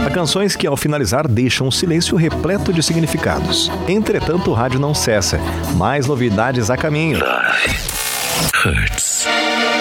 Há canções que, ao finalizar, deixam um silêncio repleto de significados. Entretanto, o rádio não cessa. Mais novidades a caminho. Hurts.